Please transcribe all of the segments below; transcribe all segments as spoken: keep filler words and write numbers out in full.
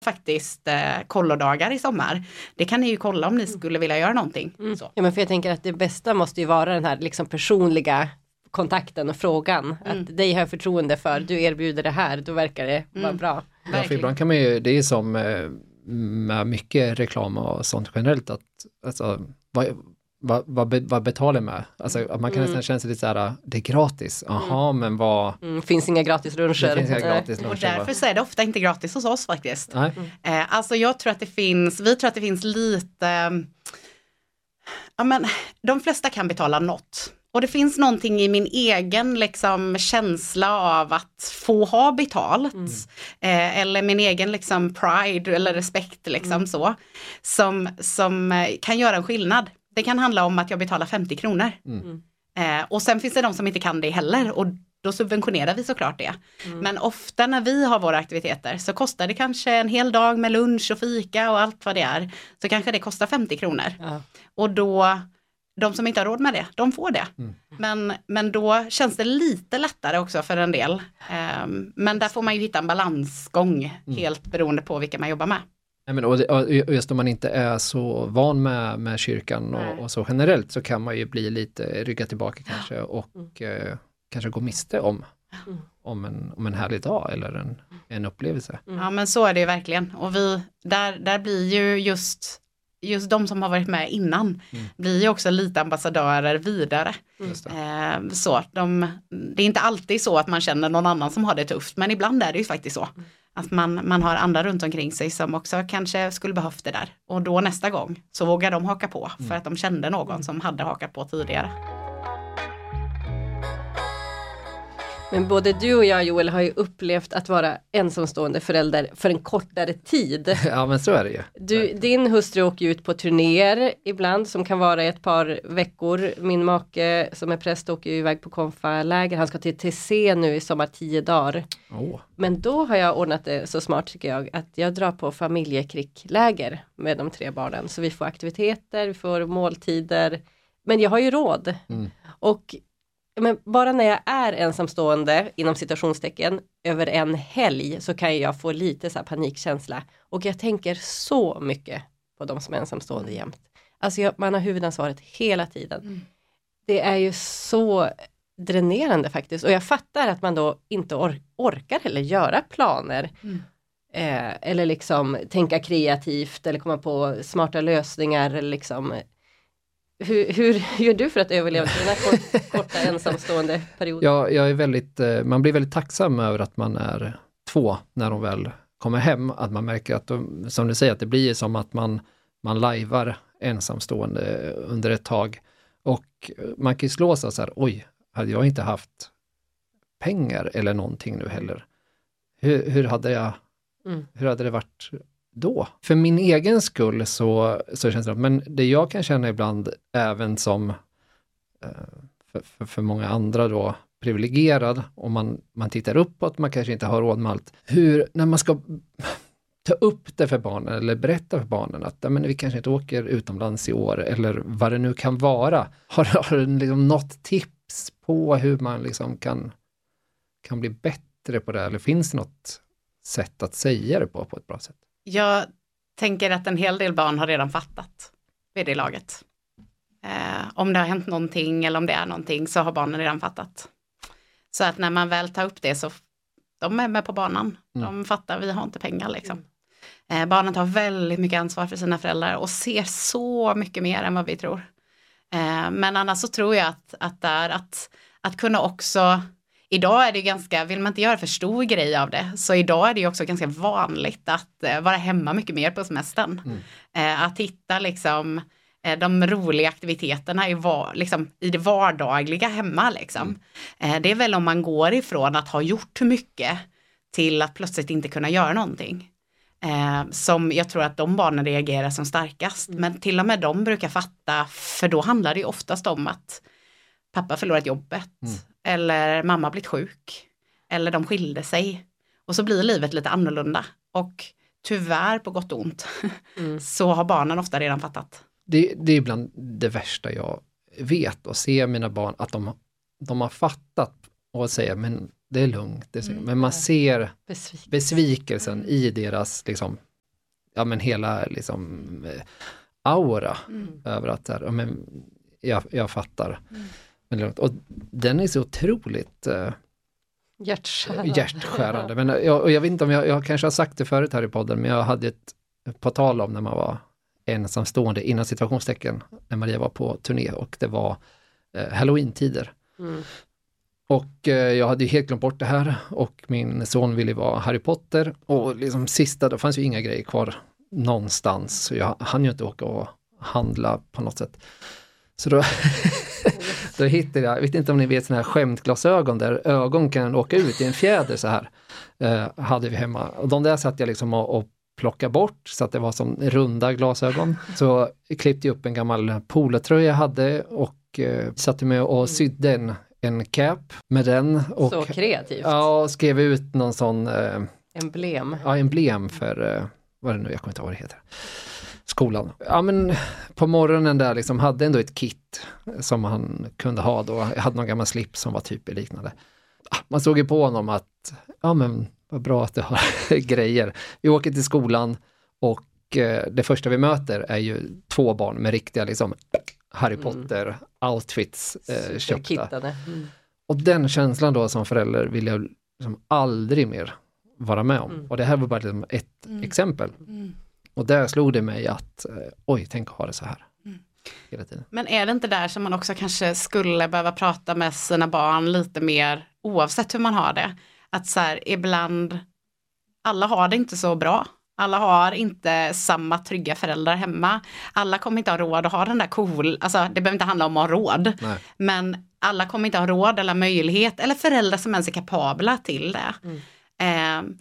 faktiskt eh, kollodagar i sommar. Det kan ni ju kolla om ni skulle vilja göra någonting. Mm. Så. Ja, men för jag tänker att det bästa måste ju vara den här liksom personliga kontakten och frågan. Mm. Att dig har jag förtroende för, du erbjuder det här, då verkar det vara mm. bra. Ja, för ibland kan man ju, det är som eh, med mycket reklam och sånt generellt, att alltså, vad, vad, vad, be, vad betalar med? Alltså, att man kan mm. nästan känna sig lite så här, det är gratis. Jaha, mm. men vad... Mm, finns inga gratis luncher. Det finns inga gratis luncher. Och därför så är det ofta inte gratis hos oss faktiskt. Nej. Mm. Eh, alltså jag tror att det finns, vi tror att det finns lite, ja men de flesta kan betala något. Och det finns någonting i min egen liksom, känsla av att få ha betalt. Mm. Eh, eller min egen liksom, pride eller respekt liksom, mm. så, som, som kan göra en skillnad. Det kan handla om att jag betalar femtio kronor. Mm. Eh, och sen finns det de som inte kan det heller. Och då subventionerar vi såklart det. Mm. Men ofta när vi har våra aktiviteter så kostar det kanske en hel dag med lunch och fika och allt vad det är. Så kanske det kostar femtio kronor. Ja. Och då... De som inte har råd med det, de får det. Mm. Men, men då känns det lite lättare också för en del. Um, men där får man ju hitta en balansgång mm. helt beroende på vilka man jobbar med. Ja, men, och, det, och just om man inte är så van med, med kyrkan och, och så generellt, så kan man ju bli lite rygga tillbaka kanske och mm. eh, kanske gå miste om, mm. om, en, om en härlig dag eller en, en upplevelse. Mm. Ja, men så är det ju verkligen. Och vi, där, där blir ju just... Just de som har varit med innan mm. blir ju också lite ambassadörer vidare. Mm. Eh, så, de, det är inte alltid så att man känner någon annan som har det tufft, men ibland är det ju faktiskt så. Mm. Att man, man har andra runt omkring sig som också kanske skulle behövt det där. Och då nästa gång så vågar de haka på mm. för att de kände någon som hade hakat på tidigare. Men både du och jag, Joel, har ju upplevt att vara ensamstående förälder för en kortare tid. Ja, men så är det ju. Du, din hustru åker ut på turnéer ibland som kan vara i ett par veckor. Min make som är präst åker ju iväg på konfaläger. Han ska till T C nu i sommar tio dagar. Oh. Men då har jag ordnat det så smart tycker jag att jag drar på familjekrickläger med de tre barnen. Så vi får aktiviteter, vi får måltider. Men jag har ju råd. Mm. Och men bara när jag är ensamstående inom citationstecken över en helg så kan jag få lite så här panikkänsla. Och jag tänker så mycket på de som är ensamstående jämt. Alltså jag, man har huvudansvaret hela tiden. Mm. Det är ju så dränerande faktiskt. Och jag fattar att man då inte or- orkar eller göra planer. Mm. Eh, eller liksom tänka kreativt eller komma på smarta lösningar eller liksom... Hur, hur gör du för att överleva den här kort, korta ensamstående perioden? Ja, jag är väldigt, man blir väldigt tacksam över att man är två när de väl kommer hem. Att man märker att, de, som du säger, att det blir som att man, man lajvar ensamstående under ett tag. Och man kan ju slå sig så här, oj, hade jag inte haft pengar eller någonting nu heller. Hur, hur, hade, jag, mm. hur hade det varit då? För min egen skull så, så känns det, men det jag kan känna ibland även som eh, för, för, för många andra då privilegierad, om man, man tittar uppåt, man kanske inte har råd med allt. Hur, när man ska ta upp det för barnen eller berätta för barnen att men, vi kanske inte åker utomlands i år eller vad det nu kan vara. Har, har du liksom något tips på hur man liksom kan, kan bli bättre på det? Eller finns det något sätt att säga det på på ett bra sätt? Jag tänker att en hel del barn har redan fattat vid det laget. Eh, om det har hänt någonting eller om det är någonting så har barnen redan fattat. Så att när man väl tar upp det så de är med på banan. Mm. De fattar, vi har inte pengar liksom. Eh, barnen tar väldigt mycket ansvar för sina föräldrar och ser så mycket mer än vad vi tror. Eh, men annars så tror jag att, att, där, att, att kunna också... Idag är det ganska, vill man inte göra för stor grej av det, så idag är det ju också ganska vanligt att eh, vara hemma mycket mer på semestern. Mm. Eh, att hitta liksom eh, de roliga aktiviteterna i, var, liksom, i det vardagliga hemma. Liksom. Mm. Eh, det är väl om man går ifrån att ha gjort mycket till att plötsligt inte kunna göra någonting. Eh, som jag tror att de barnen reagerar som starkast. Mm. Men till och med de brukar fatta, för då handlar det ju oftast om att pappa förlorat jobbet. Mm. Eller mamma blivit sjuk. Eller de skilde sig. Och så blir livet lite annorlunda. Och tyvärr på gott och ont. Mm. Så har barnen ofta redan fattat. Det, det är bland det värsta jag vet. Och se mina barn att de, de har fattat. Och säger men det är lugnt. Det är mm. Men man ser besvikelsen, besvikelsen mm. i deras liksom, ja men hela liksom aura Mm. över att här, ja, men jag, jag fattar. Mm. Men, och den är så otroligt uh, Hjärtskärande. hjärtskärande. Men jag, och jag vet inte om jag, jag kanske har sagt det förut här i podden, men jag hade ett på tal om när man var ensamstående inom situationstecken när Maria var på turné och det var eh, Halloween-tider. Mm. Och eh, jag hade ju helt glömt bort det här och min son ville vara Harry Potter och liksom sista, då fanns ju inga grejer kvar någonstans så jag hann ju inte åka och handla på något sätt. Så då, då hittade jag, jag vet inte om ni vet sådana här skämtglasögon där ögon kan åka ut i en fjäder så här. Eh, hade vi hemma. Och de där satt jag liksom och, och plocka bort så att det var som runda glasögon. Så jag klippte upp en gammal polotröja jag hade och eh, satte mig och sydde en, en cap med den. Och, så kreativt. Ja, och skrev ut någon sån eh, emblem. Ja, emblem för, eh, vad är det nu, jag kommer inte ihåg vad det heter. Skolan. Ja, men på morgonen där liksom hade ändå ett kit som han kunde ha då. Jag hade någon gammal slips som var typ liknande. Man såg ju på honom att, ja men vad bra att du har grejer. Vi åker till skolan och eh, det första vi möter är ju två barn med riktiga liksom Harry Potter mm. outfits eh, köpta. Mm. Och den känslan då som förälder vill jag liksom aldrig mer vara med om. Mm. Och det här var bara liksom ett mm. exempel. Mm. Och där slog det mig att eh, oj, tänk att ha det så här. Mm. Hela tiden. Men är det inte där som man också kanske skulle behöva prata med sina barn lite mer oavsett hur man har det? Att så här, ibland, alla har det inte så bra. Alla har inte samma trygga föräldrar hemma. Alla kommer inte ha råd att ha den där cool, alltså det behöver inte handla om att ha råd. Nej. Men alla kommer inte ha råd eller möjlighet eller föräldrar som ens är kapabla till det. Mm. Eh,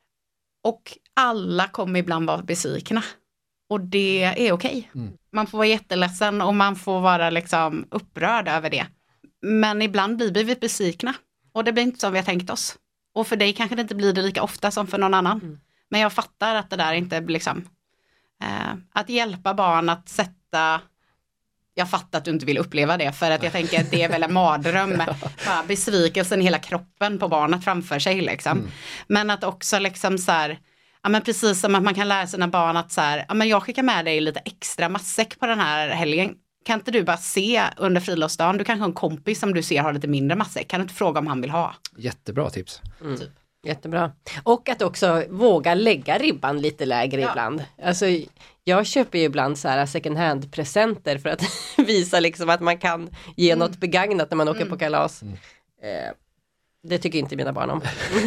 och alla kommer ibland vara besvikna. Och det är okej. Mm. Man får vara jätteledsen och man får vara liksom upprörd över det. Men ibland blir vi besvikna. Och det blir inte som vi har tänkt oss. Och för dig kanske det inte blir det lika ofta som för någon annan. Mm. Men jag fattar att det där inte liksom... Eh, att hjälpa barn att sätta... Jag fattar att du inte vill uppleva det. För att jag tänker att det är väl en mardröm. Bara besvikelsen i hela kroppen på barnet framför sig liksom. Mm. Men att också liksom så här... Ja, men precis som att man kan lära sina barn att så här... Ja, men jag skickar med dig lite extra matsäck på den här helgen. Kan inte du bara se under friluftsdagen, du kanske har en kompis som du ser har lite mindre matsäck. Kan du inte fråga om han vill ha? Jättebra tips. Mm. Typ. Jättebra. Och att också våga lägga ribban lite lägre ja. ibland. Alltså, jag köper ju ibland så här second hand presenter för att visa liksom att man kan ge mm. något begagnat när man åker mm. på kalas. Mm. Eh, det tycker inte mina barn om.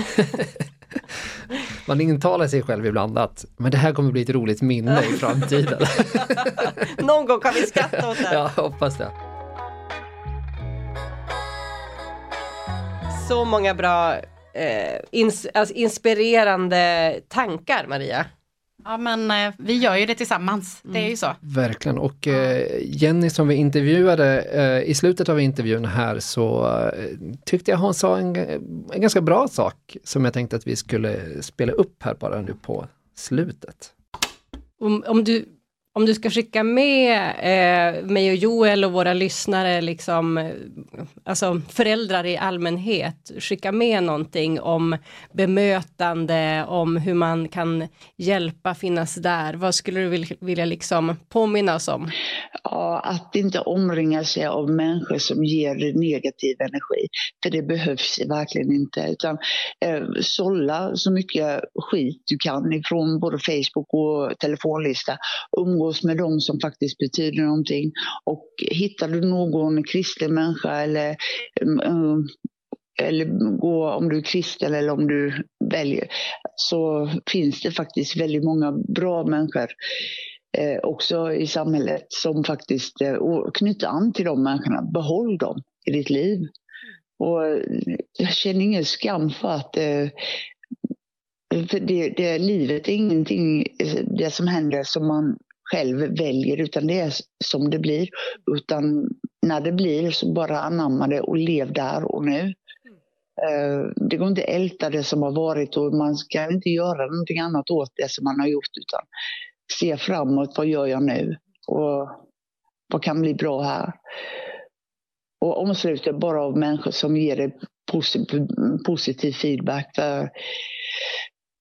Man intalar sig själv ibland att men det här kommer bli ett roligt minne i framtiden. Någon gång kan vi skratta åt det. Ja, hoppas det. Så många bra eh, ins- alltså inspirerande tankar, Maria. Ja, men eh, vi gör ju det tillsammans. Mm. Det är ju så. Verkligen. Och eh, Jenny som vi intervjuade eh, i slutet av intervjun här så eh, tyckte jag hon sa en, en ganska bra sak som jag tänkte att vi skulle spela upp här bara nu på slutet. Om, om du Om du ska skicka med eh, mig och Joel och våra lyssnare, liksom, alltså föräldrar i allmänhet, skicka med någonting om bemötande, om hur man kan hjälpa, finnas där. Vad skulle du vilja liksom påminna oss om? Ja, att inte omringa sig av människor som ger negativ energi. För det behövs verkligen inte. Utan eh, sålla så mycket skit du kan ifrån både Facebook och telefonlista. Umgås med dem som faktiskt betyder någonting. Och hittar du någon kristen människa eller, um, eller gå om du är kristen eller om du väljer, så finns det faktiskt väldigt många bra människor eh, också i samhället som faktiskt eh, knyter an till de människorna. Behåll dem i ditt liv. Och jag känner ingen skam för att eh, för det, det, livet är ingenting, det som händer som man själv väljer, utan det är som det blir. Utan när det blir så bara anamma det och lev där och nu. Det går inte att älta det som har varit och man ska inte göra någonting annat åt det som man har gjort, utan se framåt, vad gör jag nu och vad kan bli bra här. Och omsluta bara av människor som ger dig positiv, positiv feedback. För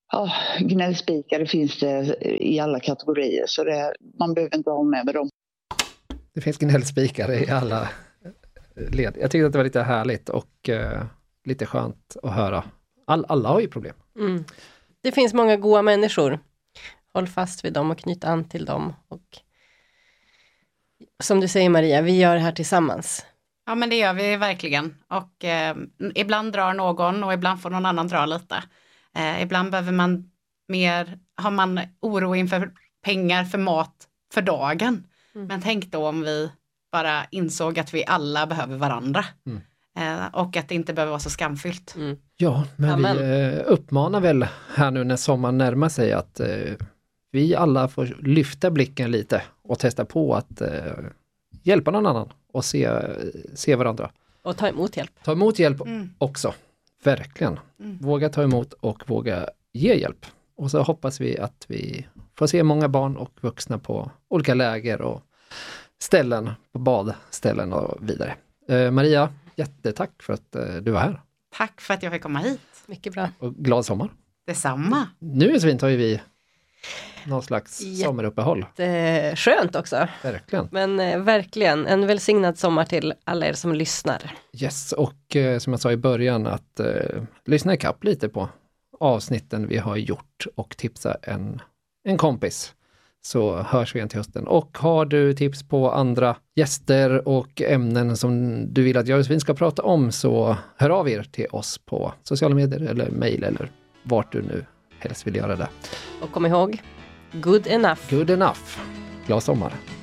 Ja, gnällspikare finns det i alla kategorier, så det, man behöver inte ha med med dem. Det finns gnällspikare i alla led. Jag tyckte att det var lite härligt och uh, lite skönt att höra. All, alla har ju problem. Mm. Det finns många goda människor. Håll fast vid dem och knyt an till dem. Och som du säger Maria, vi gör det här tillsammans. Ja, men det gör vi verkligen. Och eh, ibland drar någon och ibland får någon annan dra lite. Eh, ibland behöver man mer, har man oro inför pengar för mat för dagen. Mm. Men tänk då om vi bara insåg att vi alla behöver varandra. Mm. Eh, och att det inte behöver vara så skamfyllt. Mm. Ja, men Amen. vi eh, uppmanar väl här nu när sommaren närmar sig att eh, vi alla får lyfta blicken lite och testa på att eh, hjälpa någon annan och se, se varandra. Och ta emot hjälp. Ta emot hjälp mm. också. Verkligen. Mm. Våga ta emot och våga ge hjälp. Och så hoppas vi att vi får se många barn och vuxna på olika läger och ställen, på badställen och vidare. Eh, Maria, jättetack för att eh, du var här. Tack för att jag fick komma hit. Mycket bra. Och glad sommar. Detsamma. Nu i svin tar ju vi någon slags Jätte- sommaruppehåll. Skönt också. Verkligen. Men eh, verkligen en välsignad sommar till alla er som lyssnar. Yes, och eh, som jag sa i början att eh, lyssna ikapp lite på avsnitten vi har gjort och tipsa en, en kompis. Så hörs vi igen till hösten. Och har du tips på andra gäster och ämnen som du vill att jag och Svin ska prata om, så hör av er till oss på sociala medier eller mejl eller vart du nu helst vill göra det. Och kom ihåg, good enough. Good enough. Glad sommar.